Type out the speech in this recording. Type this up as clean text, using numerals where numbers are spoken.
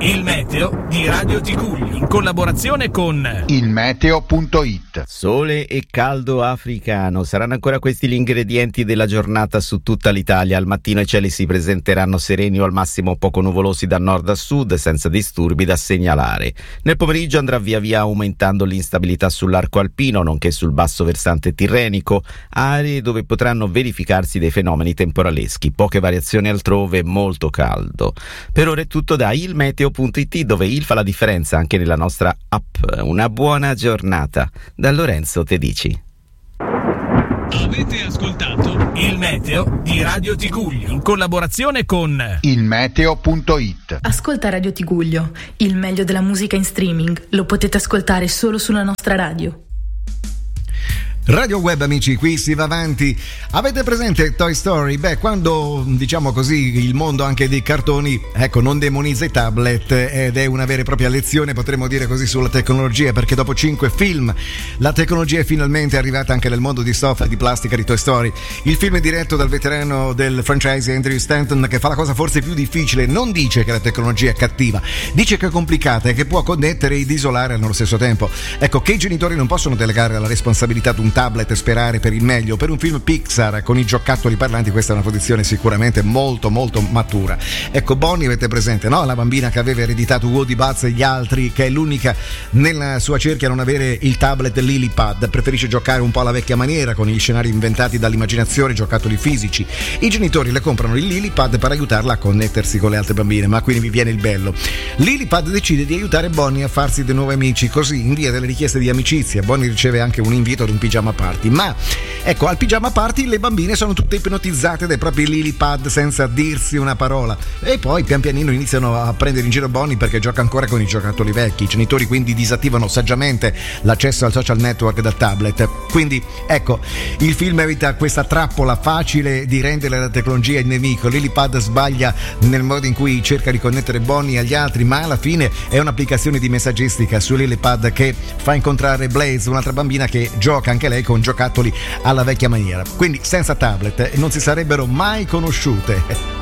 Il meteo di Radio Ticugli in collaborazione con ilmeteo.it. Sole e caldo africano saranno ancora questi gli ingredienti della giornata su tutta l'Italia. Al mattino i cieli si presenteranno sereni o al massimo poco nuvolosi da nord a sud, senza disturbi da segnalare. Nel pomeriggio andrà via via aumentando l'instabilità sull'arco alpino, nonché sul basso versante tirrenico, aree dove potranno verificarsi dei fenomeni temporaleschi. Poche variazioni altrove, molto caldo. Per ora è tutto da ilmeteo.it, dove il fa la differenza anche nella nostra app. Una buona giornata da Lorenzo Tedici. Avete ascoltato il meteo di Radio Ticugli in collaborazione con ilmeteo.it. Ascolta Radio Tiguglio, il meglio della musica in streaming. Lo potete ascoltare solo sulla nostra radio. Radio Web, amici, qui si va avanti. Avete presente Toy Story? Beh, quando, diciamo così, il mondo anche dei cartoni, non demonizza i tablet, ed è una vera e propria lezione, potremmo dire così, sulla tecnologia, perché dopo 5 film la tecnologia è finalmente arrivata anche nel mondo di software, di plastica di Toy Story. Il film è diretto dal veterano del franchise Andrew Stanton, che fa la cosa forse più difficile. Non dice che la tecnologia è cattiva, dice che è complicata e che può connettere ed isolare allo stesso tempo. Ecco, che i genitori non possono delegare la responsabilità ad un tablet e sperare per il meglio. Per un film Pixar con i giocattoli parlanti questa è una posizione sicuramente molto molto matura. Ecco, Bonnie, avete presente, no? La bambina che aveva ereditato Woody, Buzz e gli altri, che è l'unica nella sua cerchia a non avere il tablet LilyPad, preferisce giocare un po' alla vecchia maniera con gli scenari inventati dall'immaginazione, giocattoli fisici. I genitori le comprano il LilyPad per aiutarla a connettersi con le altre bambine, ma qui vi viene il bello. LilyPad decide di aiutare Bonnie a farsi dei nuovi amici, così invia delle richieste di amicizia. Bonnie riceve anche un invito ad un pigiama party, ma ecco, al pigiama party le bambine sono tutte ipnotizzate dai propri LilyPad senza dirsi una parola, e poi pian pianino iniziano a prendere in giro Bonnie perché gioca ancora con i giocattoli vecchi. I genitori quindi disattivano saggiamente l'accesso al social network dal tablet. Quindi ecco, il film evita questa trappola facile di rendere la tecnologia il nemico. LilyPad sbaglia nel modo in cui cerca di connettere Bonnie agli altri, ma alla fine è un'applicazione di messaggistica su LilyPad che fa incontrare Blaze, un'altra bambina che gioca anche lei con giocattoli alla vecchia maniera. Quindi senza tablet non si sarebbero mai conosciute.